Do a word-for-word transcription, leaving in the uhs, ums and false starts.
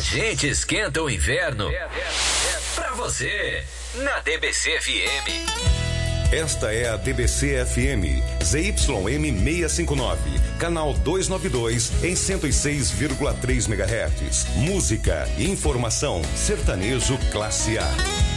gente esquenta o inverno pra você, na D B C F M. Esta é a D B C F M, Z Y M seiscentos e cinquenta e nove, canal duzentos e noventa e dois, em cento e seis vírgula três megahertz. Música e informação, sertanejo classe A.